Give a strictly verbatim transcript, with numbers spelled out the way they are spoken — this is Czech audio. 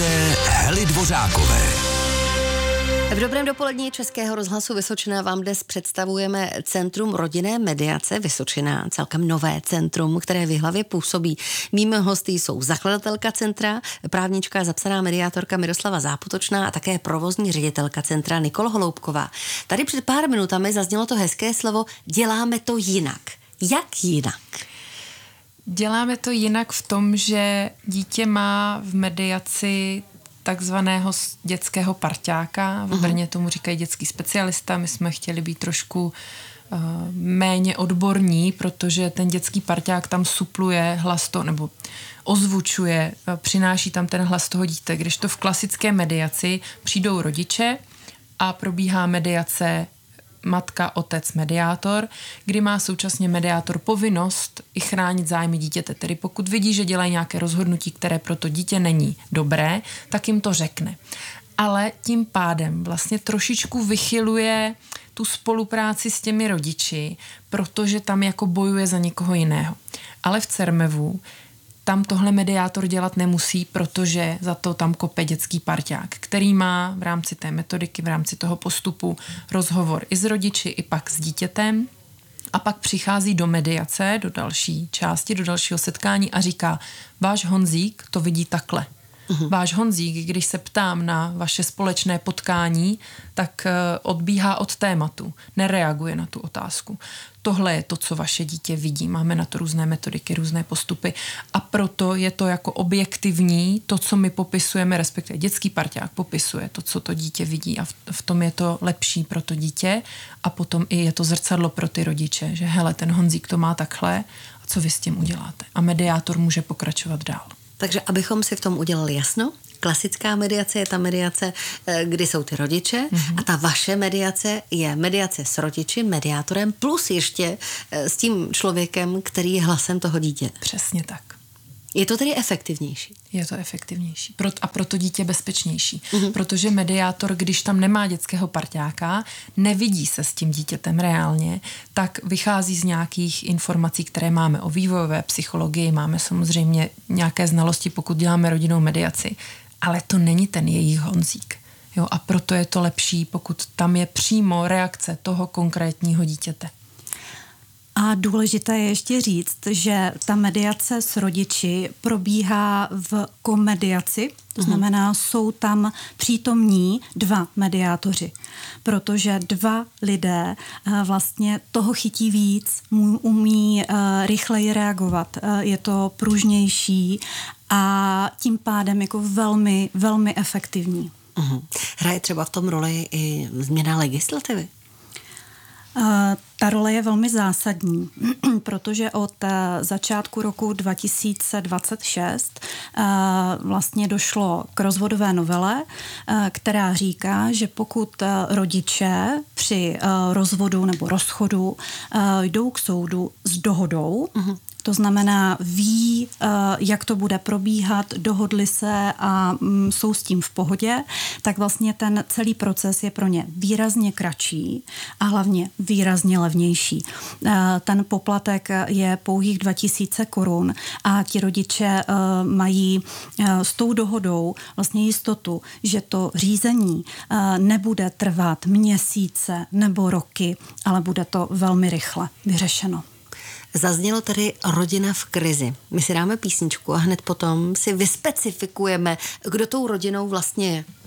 Povídce Hely Dvořákové. V dobrém dopolední Českého rozhlasu Vysočina vám dnes představujeme Centrum rodinné mediace Vysočina, celkem nové centrum, které v Jihlavě působí. Mými hosty jsou zakladatelka centra, právnička a zapsaná mediátorka Miroslava Zápotočná a také provozní ředitelka centra Nikola Holoubková. Tady před pár minutami zaznělo to hezké slovo děláme to jinak. Jak jinak? Děláme to jinak v tom, že dítě má v mediaci takzvaného dětského parťáka. V Brně tomu říkají dětský specialista. My jsme chtěli být trošku uh, méně odborní, protože ten dětský parťák tam supluje hlas to, nebo ozvučuje, uh, přináší tam ten hlas toho dítěte. Když to v klasické mediaci přijdou rodiče a probíhá mediace matka, otec, mediátor, kdy má současně mediátor povinnost i chránit zájmy dítěte. Tedy pokud vidí, že dělají nějaké rozhodnutí, které pro to dítě není dobré, tak jim to řekne. Ale tím pádem vlastně trošičku vychyluje tu spolupráci s těmi rodiči, protože tam jako bojuje za někoho jiného. Ale v CERMEVu tam tohle mediátor dělat nemusí, protože za to tam kope dětský parťák, který má v rámci té metodiky, v rámci toho postupu rozhovor i s rodiči, i pak s dítětem a pak přichází do mediace, do další části, do dalšího setkání a říká, váš Honzík to vidí takhle. Uhum. Váš Honzík, když se ptám na vaše společné potkání, tak odbíhá od tématu, nereaguje na tu otázku. Tohle je to, co vaše dítě vidí. Máme na to různé metodiky, různé postupy a proto je to jako objektivní, to, co my popisujeme, respektive dětský parťák popisuje to, co to dítě vidí a v, v tom je to lepší pro to dítě a potom i je to zrcadlo pro ty rodiče, že hele, ten Honzík to má takhle a co vy s tím uděláte. A mediátor může pokračovat dál. Takže abychom si v tom udělali jasno, klasická mediace je ta mediace, kdy jsou ty rodiče mm-hmm. a ta vaše mediace je mediace s rodiči, mediátorem plus ještě s tím člověkem, který je hlasem toho dítěte. Přesně tak. Je to tedy efektivnější? Je to efektivnější. A pro to dítě bezpečnější. Mm-hmm. Protože mediátor, když tam nemá dětského parťáka, nevidí se s tím dítětem reálně, tak vychází z nějakých informací, které máme o vývojové psychologii, máme samozřejmě nějaké znalosti, pokud děláme rodinnou mediaci. Ale to není ten jejich Honzík. Jo, a proto je to lepší, pokud tam je přímo reakce toho konkrétního dítěte. A důležité je ještě říct, že ta mediace s rodiči probíhá v komediaci, to znamená, jsou tam přítomní dva mediátoři, protože dva lidé vlastně toho chytí víc, umí rychleji reagovat, je to pružnější a tím pádem jako velmi, velmi efektivní. Uhum. Hraje třeba v tom roli i změna legislativy? Uh, ta role je velmi zásadní, protože od uh, začátku roku dva tisíce dvacet šest uh, vlastně došlo k rozvodové novele, uh, která říká, že pokud uh, rodiče při uh, rozvodu nebo rozchodu uh, jdou k soudu s dohodou, uh-huh. To znamená, ví, jak to bude probíhat, dohodli se a jsou s tím v pohodě, tak vlastně ten celý proces je pro ně výrazně kratší a hlavně výrazně levnější. Ten poplatek je pouhých dva tisíce korun a ti rodiče mají s tou dohodou vlastně jistotu, že to řízení nebude trvat měsíce nebo roky, ale bude to velmi rychle vyřešeno. Zaznělo tady rodina v krizi. My si dáme písničku a hned potom si vyspecifikujeme, kdo tou rodinou vlastně je.